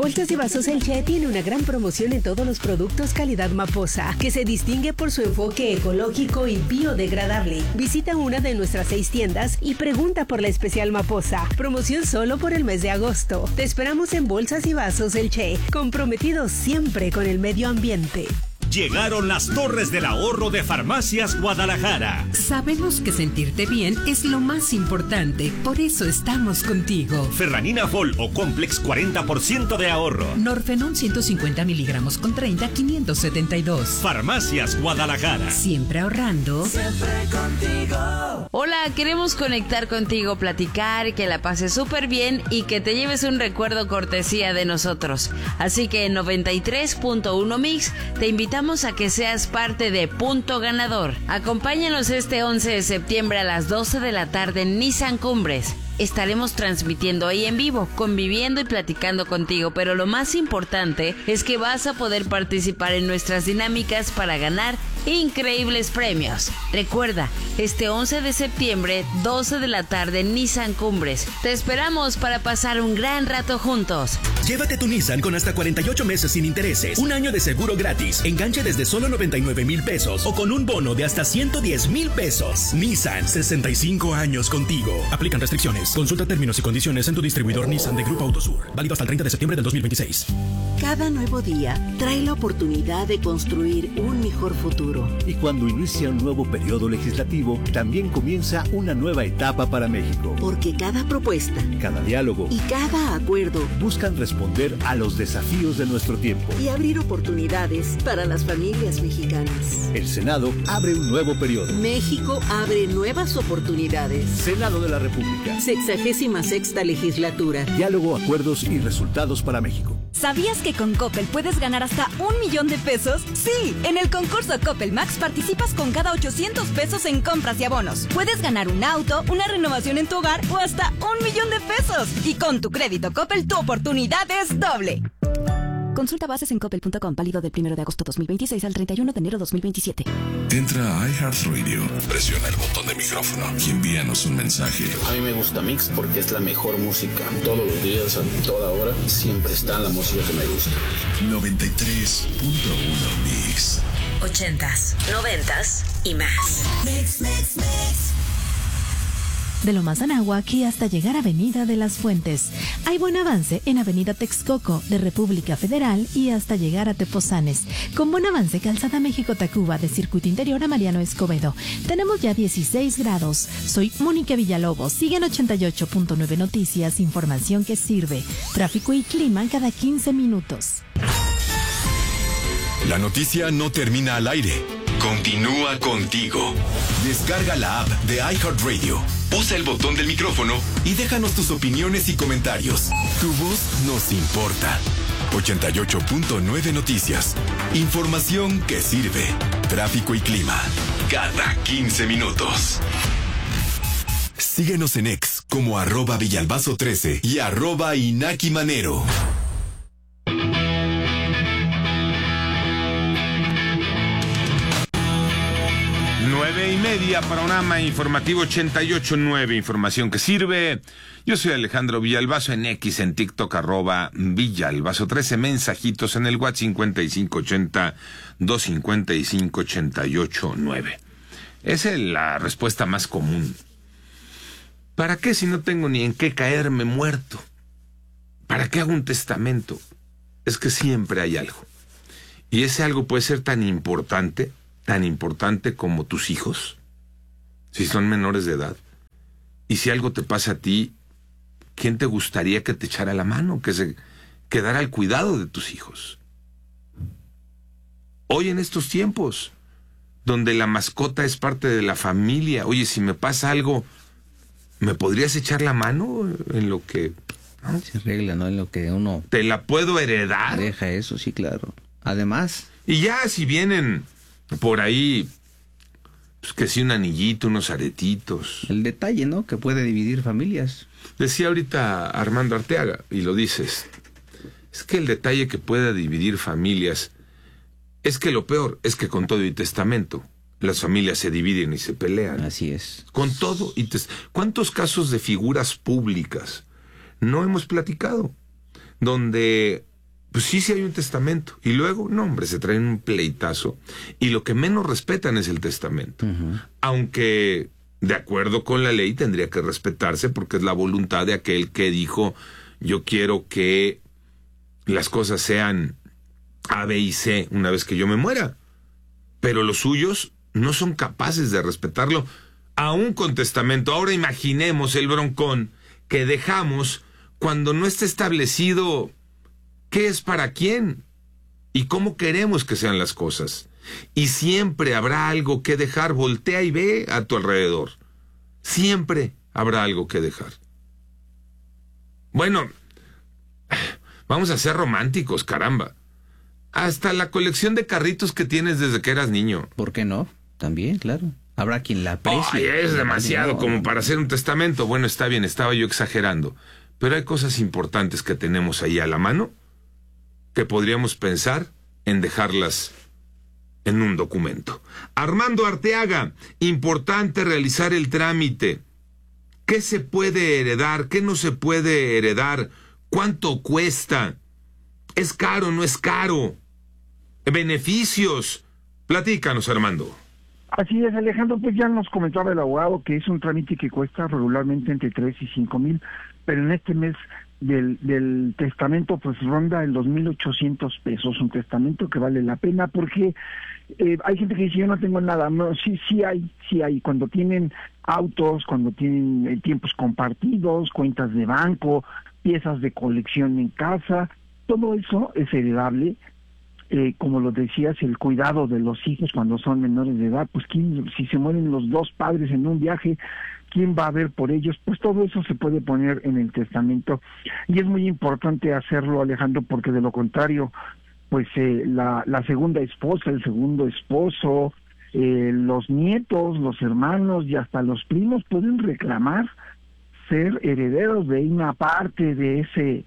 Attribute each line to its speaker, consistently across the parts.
Speaker 1: Bolsas y Vasos El Che tiene una gran promoción en todos los productos calidad Maposa, que se distingue por su enfoque ecológico y biodegradable. Visita una de nuestras 6 tiendas y pregunta por la especial Maposa. Promoción solo por el mes de agosto. Te esperamos en Bolsas y Vasos El Che, comprometidos siempre con el medio ambiente.
Speaker 2: Llegaron las Torres del Ahorro de Farmacias Guadalajara.
Speaker 3: Sabemos que sentirte bien es lo más importante, por eso estamos contigo.
Speaker 2: Ferranina Fol o Complex 40% de ahorro.
Speaker 3: Norfenón 150 miligramos con 30, 572.
Speaker 2: Farmacias Guadalajara.
Speaker 3: Siempre ahorrando.
Speaker 4: Siempre contigo.
Speaker 5: Hola, queremos conectar contigo, platicar, que la pases súper bien y que te lleves un recuerdo cortesía de nosotros. Así que en 93.1 Mix te invitamos a que seas parte de Punto Ganador. Acompáñanos este 11 de septiembre a las 12 de la tarde en Nissan Cumbres. Estaremos transmitiendo ahí en vivo, conviviendo y platicando contigo, pero lo más importante es que vas a poder participar en nuestras dinámicas para ganar increíbles premios. Recuerda, este 11 de septiembre, 12 de la tarde en Nissan Cumbres. Te esperamos para pasar un gran rato juntos.
Speaker 6: Llévate tu Nissan con hasta 48 meses sin intereses, un año de seguro gratis, enganche desde solo 99,000 pesos o con un bono de hasta 110,000 pesos. Nissan, 65 años contigo. Aplican restricciones. Consulta términos y condiciones en tu distribuidor Nissan de Grupo Autosur. Válido hasta el 30 de septiembre del 2026.
Speaker 7: Cada nuevo día trae la oportunidad de construir un mejor futuro.
Speaker 8: Y cuando inicia un nuevo periodo legislativo, también comienza una nueva etapa para México.
Speaker 7: Porque cada propuesta,
Speaker 8: cada diálogo
Speaker 7: y cada acuerdo
Speaker 8: buscan responder a los desafíos de nuestro tiempo
Speaker 7: y abrir oportunidades para las familias mexicanas.
Speaker 8: El Senado abre un nuevo periodo.
Speaker 7: México abre nuevas oportunidades.
Speaker 8: Senado de la República.
Speaker 7: 66ª legislatura.
Speaker 8: Diálogo, acuerdos y resultados para México.
Speaker 9: ¿Sabías que con Coppel puedes ganar hasta 1,000,000 de pesos? Sí, en el concurso Coppel Max participas con cada 800 pesos en compras y abonos. Puedes ganar un auto, una renovación en tu hogar o hasta 1,000,000 de pesos. Y con tu crédito Coppel, tu oportunidad es doble. Consulta bases en coppel.com, válido del 1 de agosto 2026 al 31 de enero 2027.
Speaker 10: Entra a iHeartRadio, presiona el botón de micrófono y envíanos un mensaje.
Speaker 11: A mí me gusta Mix porque es la mejor música. Todos los días, a toda hora, siempre está la música que me gusta.
Speaker 10: 93.1 Mix.
Speaker 12: 80s, 90s y más.
Speaker 4: Mix, mix, mix.
Speaker 13: De Lomas Anáhuac hasta llegar a Avenida de las Fuentes. Hay buen avance en Avenida Texcoco de República Federal y hasta llegar a Tepozanes. Con buen avance Calzada México-Tacuba de Circuito Interior a Mariano Escobedo. Tenemos ya 16 grados. Soy Mónica Villalobos. Siguen 88.9 Noticias, información que sirve. Tráfico y clima cada 15 minutos.
Speaker 14: La noticia no termina al aire. Continúa contigo. Descarga la app de iHeartRadio. Usa el botón del micrófono y déjanos tus opiniones y comentarios. Tu voz nos importa. 88.9 Noticias. Información que sirve. Tráfico y clima. Cada 15 minutos. Síguenos en X como @Villalbazo13 y @InakiManero.
Speaker 15: 9:30, panorama informativo 88.9, información que sirve. Yo soy Alejandro Villalbazo, en X, en TikTok, @Villalbazo13, mensajitos en el WhatsApp 5580-255-889. Esa es la respuesta más común. ¿Para qué si no tengo ni en qué caerme muerto? ¿Para qué hago un testamento? Es que siempre hay algo. Y ese algo puede ser tan importante como tus hijos, si son menores de edad. Y si algo te pasa a ti, ¿quién te gustaría que te echara la mano, que se quedara al cuidado de tus hijos? Hoy en estos tiempos, donde la mascota es parte de la familia, oye, si me pasa algo, ¿me podrías echar la mano en lo que... ¿no?
Speaker 16: Se arregla, ¿no? En lo que uno...
Speaker 15: ¿Te la puedo heredar?
Speaker 16: Deja eso, sí, claro. Además...
Speaker 15: Y ya si vienen por ahí, pues que sí, un anillito, unos aretitos.
Speaker 16: El detalle, ¿no? Que puede dividir familias.
Speaker 15: Decía ahorita Armando Arteaga, y lo dices, es que el detalle que pueda dividir familias, es que lo peor es que con todo y testamento, las familias se dividen y se pelean.
Speaker 16: Así es.
Speaker 15: Con todo y ¿cuántos casos de figuras públicas no hemos platicado? Donde Pues sí hay un testamento. Y luego, no, hombre, se traen un pleitazo. Y lo que menos respetan es el testamento. Aunque, de acuerdo con la ley, tendría que respetarse porque es la voluntad de aquel que dijo, yo quiero que las cosas sean A, B y C una vez que yo me muera. Pero los suyos no son capaces de respetarlo, aún con testamento. Ahora imaginemos el broncón que dejamos cuando no está establecido qué es para quién y cómo queremos que sean las cosas. Y siempre habrá algo que dejar. Voltea y ve a tu alrededor. Siempre habrá algo que dejar. Bueno, vamos a ser románticos, caramba. Hasta la colección de carritos que tienes desde que eras niño.
Speaker 16: ¿Por qué no? También, claro. Habrá quien la aprecie.
Speaker 15: Es demasiado como para hacer un testamento. Bueno, está bien, estaba yo exagerando. Pero hay cosas importantes que tenemos ahí a la mano que podríamos pensar en dejarlas en un documento. Armando Arteaga, importante realizar el trámite. ¿Qué se puede heredar? ¿Qué no se puede heredar? ¿Cuánto cuesta? ¿Es caro? ¿No es caro? ¿Beneficios? Platícanos, Armando.
Speaker 17: Así es, Alejandro, pues ya nos comentaba el abogado que es un trámite que cuesta regularmente entre 3 y 5 mil, pero en este mes del testamento pues ronda en los 1,800 pesos, un testamento que vale la pena porque hay gente que dice yo no tengo nada. No, sí hay, cuando tienen autos, cuando tienen tiempos compartidos, cuentas de banco, piezas de colección en casa, todo eso es heredable. Como lo decías, el cuidado de los hijos cuando son menores de edad, pues si se mueren los dos padres en un viaje, ¿quién va a ver por ellos? Pues todo eso se puede poner en el testamento y es muy importante hacerlo, Alejandro, porque de lo contrario, pues la segunda esposa, el segundo esposo, los nietos, los hermanos y hasta los primos pueden reclamar ser herederos de una parte de ese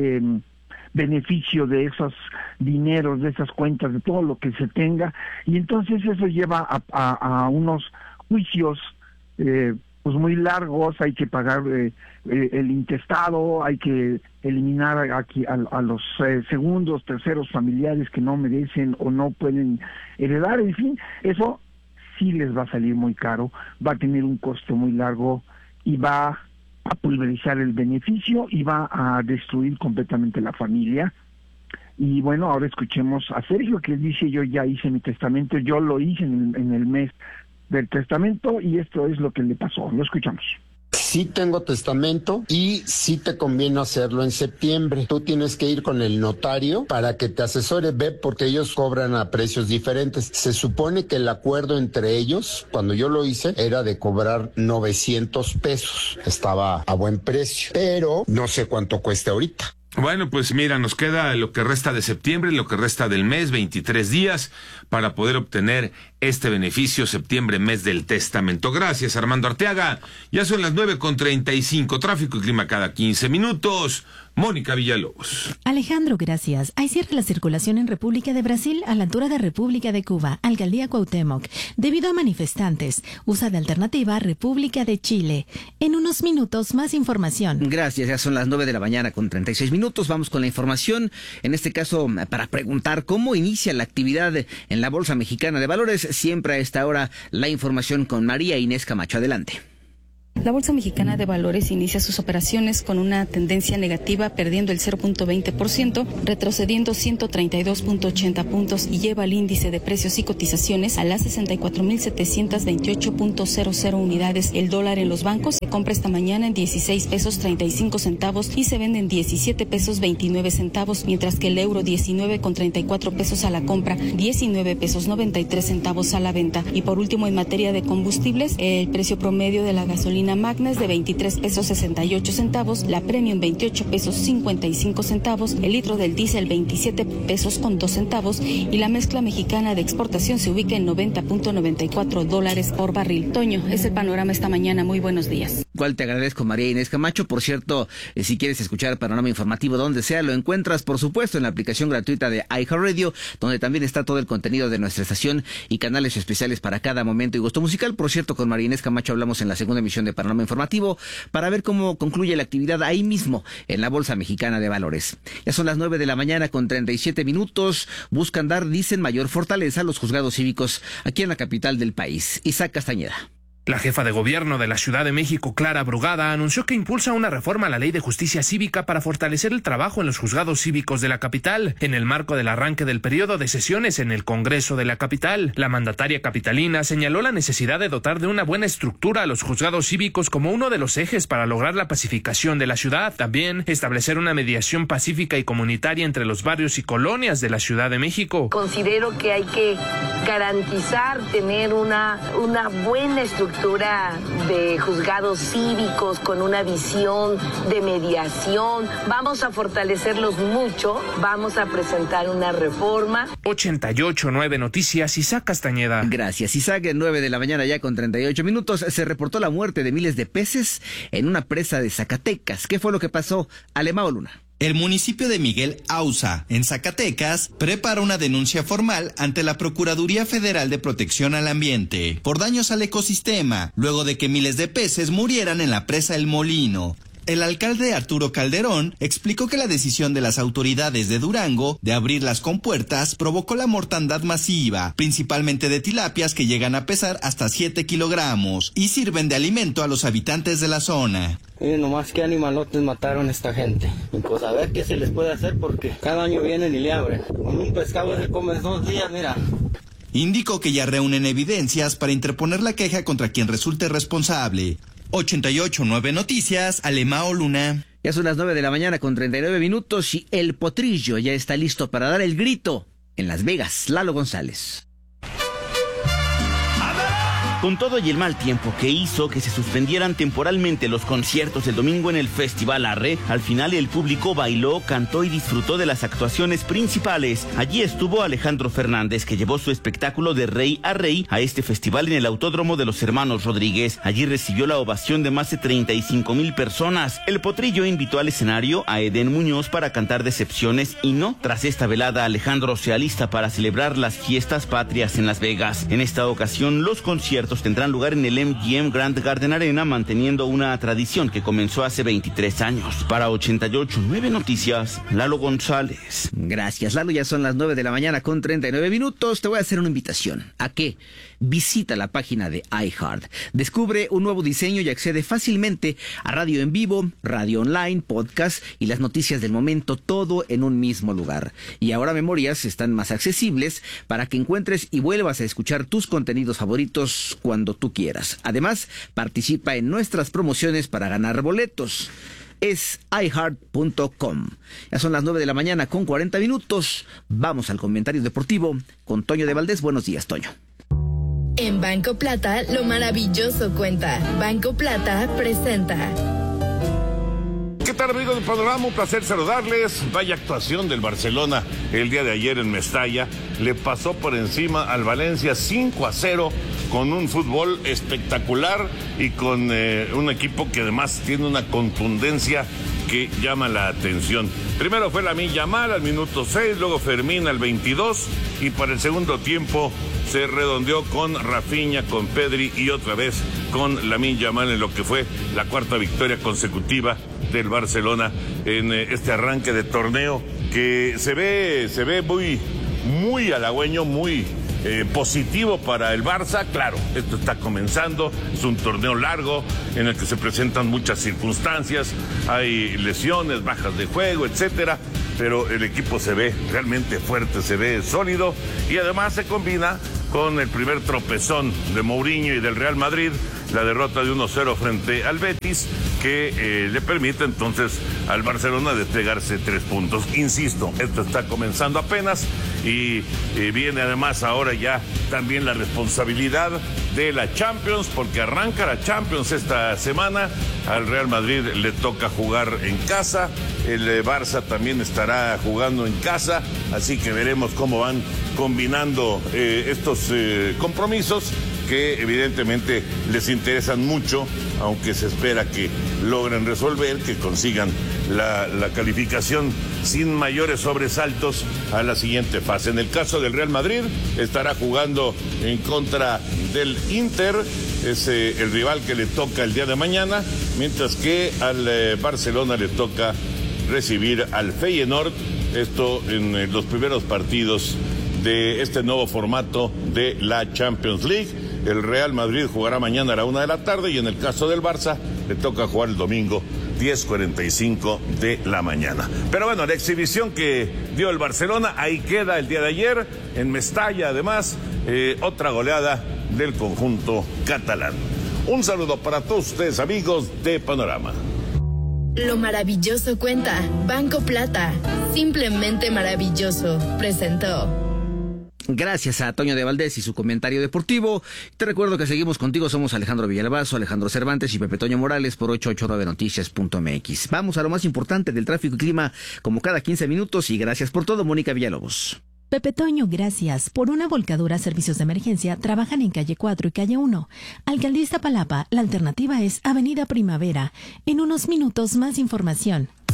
Speaker 17: beneficio, de esos dineros, de esas cuentas, de todo lo que se tenga, y entonces eso lleva a unos juicios pues muy largos. Hay que pagar el intestado, hay que eliminar aquí a los segundos, terceros familiares que no merecen o no pueden heredar, en fin, eso sí les va a salir muy caro, va a tener un costo muy largo y va a pulverizar el beneficio y va a destruir completamente la familia. Y bueno, ahora escuchemos a Sergio, que dice: yo ya hice mi testamento, yo lo hice en el mes del testamento y esto es lo que le pasó. Lo escuchamos.
Speaker 18: Sí tengo testamento y sí te conviene hacerlo en septiembre. Tú tienes que ir con el notario para que te asesore, ve, porque ellos cobran a precios diferentes. Se supone que el acuerdo entre ellos, cuando yo lo hice, era de cobrar 900 pesos. Estaba a buen precio, pero no sé cuánto cueste ahorita.
Speaker 15: Bueno, pues mira, nos queda lo que resta de septiembre, lo que resta del mes, 23 días, para poder obtener este beneficio. Septiembre, mes del testamento. Gracias, Armando Arteaga. Ya son las 9:35, tráfico y clima cada 15 minutos. Mónica Villalobos.
Speaker 13: Alejandro, gracias. Hay cierre la circulación en República de Brasil a la altura de República de Cuba, Alcaldía Cuauhtémoc, debido a manifestantes. Usa de alternativa República de Chile. En unos minutos, más información.
Speaker 19: Gracias, ya son las 9:36 a.m. Vamos con la información, en este caso para preguntar cómo inicia la actividad en la Bolsa Mexicana de Valores. Siempre a esta hora la información con María Inés Camacho. Adelante.
Speaker 20: La Bolsa Mexicana de Valores inicia sus operaciones con una tendencia negativa, perdiendo el 0.20%, retrocediendo 132.80 puntos y lleva el índice de precios y cotizaciones a las 64.728.00 unidades. El dólar en los bancos se compra esta mañana en 16 pesos 35 centavos y se vende en 17 pesos 29 centavos, mientras que el euro 19,34 pesos a la compra, 19 pesos 93 centavos a la venta. Y por último, en materia de combustibles, el precio promedio de la gasolina Magna es de 23 pesos 68 centavos, la Premium 28 pesos 55 centavos, el litro del diésel 27 pesos con 2 centavos y la mezcla mexicana de exportación se ubica en $90.94 por barril. Toño, es el panorama esta mañana. Muy buenos días.
Speaker 19: cual te agradezco, María Inés Camacho. Por cierto, si quieres escuchar Panorama Informativo donde sea, lo encuentras, por supuesto, en la aplicación gratuita de iHeartRadio, donde también está todo el contenido de nuestra estación y canales especiales para cada momento y gusto musical. Por cierto, con María Inés Camacho hablamos en la segunda emisión de Panorama Informativo para ver cómo concluye la actividad ahí mismo, en la Bolsa Mexicana de Valores. Ya son las 9 de la mañana con 37 minutos. Buscan dar, dicen, mayor fortaleza a los juzgados cívicos aquí en la capital del país. Isaac Castañeda.
Speaker 21: La jefa de gobierno de la Ciudad de México, Clara Brugada, anunció que impulsa una reforma a la Ley de Justicia Cívica para fortalecer el trabajo en los juzgados cívicos de la capital, en el marco del arranque del periodo de sesiones en el Congreso de la capital. La mandataria capitalina señaló la necesidad de dotar de una buena estructura a los juzgados cívicos como uno de los ejes para lograr la pacificación de la ciudad. También establecer una mediación pacífica y comunitaria entre los barrios y colonias de la Ciudad de México.
Speaker 22: Considero que hay que garantizar tener una buena estructura de juzgados cívicos con una visión de mediación. Vamos a fortalecerlos mucho, vamos a presentar una reforma.
Speaker 21: 88.9 Noticias, Isaac Castañeda.
Speaker 19: Gracias, Isaac. 9 de la mañana ya con 38 minutos. Se reportó la muerte de miles de peces en una presa de Zacatecas. ¿Qué fue lo que pasó? Alemao Luna.
Speaker 23: El municipio de Miguel Auza, en Zacatecas, prepara una denuncia formal ante la Procuraduría Federal de Protección al Ambiente por daños al ecosistema, luego de que miles de peces murieran en la presa El Molino. El alcalde Arturo Calderón explicó que la decisión de las autoridades de Durango de abrir las compuertas provocó la mortandad masiva, principalmente de tilapias que llegan a pesar hasta 7 kilogramos y sirven de alimento a los habitantes de la zona.
Speaker 24: Miren nomás qué animalotes mataron a esta gente. Y pues a ver qué se les puede hacer porque cada año vienen y le abren. Con un pescado se come 2 días, mira.
Speaker 23: Indicó que ya reúnen evidencias para interponer la queja contra quien resulte responsable. 88.9 Noticias, Alemao Luna.
Speaker 19: Ya son las 9 de la mañana con 39 minutos y el Potrillo ya está listo para dar el grito en Las Vegas. Lalo González.
Speaker 25: Con todo y el mal tiempo que hizo que se suspendieran temporalmente los conciertos el domingo en el Festival Arre, al final el público bailó, cantó y disfrutó de las actuaciones principales. Allí estuvo Alejandro Fernández, que llevó su espectáculo de Rey a Rey a este festival en el Autódromo de los Hermanos Rodríguez. Allí recibió la ovación de más de 35,000 personas. El Potrillo invitó al escenario a Edén Muñoz para cantar Decepciones y no. Tras esta velada, Alejandro se alista para celebrar las fiestas patrias en Las Vegas. En esta ocasión, los conciertos tendrán lugar en el MGM Grand Garden Arena, manteniendo una tradición que comenzó hace 23 años. Para 88.9 Noticias, Lalo González.
Speaker 19: Gracias, Lalo. Ya son las 9 de la mañana con 39 minutos. Te voy a hacer una invitación. ¿A qué? Visita la página de iHeart. Descubre un nuevo diseño y accede fácilmente a radio en vivo, radio online, podcast y las noticias del momento, todo en un mismo lugar. Y ahora Memorias están más accesibles para que encuentres y vuelvas a escuchar tus contenidos favoritos cuando tú quieras. Además, participa en nuestras promociones para ganar boletos. Es iHeart.com. Ya son las 9 de la mañana con 40 minutos. Vamos al comentario deportivo con Toño de Valdés. Buenos días, Toño.
Speaker 26: En Banco Plata, lo maravilloso cuenta. Banco Plata presenta.
Speaker 27: ¿Qué tal, amigos del Panorama? Un placer saludarles. Vaya actuación del Barcelona el día de ayer en Mestalla. Le pasó por encima al Valencia 5-0 con un fútbol espectacular y con un equipo que además tiene una contundencia que llama la atención. Primero fue Lamine Yamal al minuto 6, luego Fermín al 22 y para el segundo tiempo se redondeó con Rafinha, con Pedri y otra vez con Lamine Yamal en lo que fue la cuarta victoria consecutiva del Barcelona en este arranque de torneo que se ve muy halagüeño, muy positivo para el Barça. Claro, esto está comenzando, es un torneo largo en el que se presentan muchas circunstancias, hay lesiones, bajas de juego, etcétera, pero el equipo se ve realmente fuerte, se ve sólido y además se combina con el primer tropezón de Mourinho y del Real Madrid, la derrota de 1-0 frente al Betis, que le permite entonces al Barcelona despegarse 3 puntos. Insisto, esto está comenzando apenas y viene además ahora ya también la responsabilidad de la Champions, porque arranca la Champions esta semana. Al Real Madrid le toca jugar en casa, el Barça también estará jugando en casa, así que veremos cómo van combinando estos compromisos que evidentemente les interesan mucho aunque se espera que logren resolver, que consigan la calificación sin mayores sobresaltos a la siguiente fase. En el caso del Real Madrid, estará jugando en contra del Inter, es el rival que le toca el día de mañana, mientras que al Barcelona le toca recibir al Feyenoord, esto en los primeros partidos de este nuevo formato de la Champions League. El Real Madrid jugará mañana a la 1 de la tarde y en el caso del Barça le toca jugar el domingo 10:45 de la mañana. Pero bueno, la exhibición que dio el Barcelona, ahí queda el día de ayer, en Mestalla además, otra goleada del conjunto catalán. Un saludo para todos ustedes, amigos de Panorama.
Speaker 26: Lo maravilloso cuenta. Banco Plata. Simplemente maravilloso. Presentó.
Speaker 19: Gracias a Toño de Valdés y su comentario deportivo. Te recuerdo que seguimos contigo, somos Alejandro Villalbazo, Alejandro Cervantes y Pepe Toño Morales por 889noticias.mx. Vamos a lo más importante del tráfico y clima como cada 15 minutos y gracias por todo, Mónica Villalobos.
Speaker 13: Pepe Toño, gracias. Por una volcadura, servicios de emergencia trabajan en calle 4 y calle 1. Alcaldía Iztapalapa, la alternativa es Avenida Primavera. En unos minutos más información.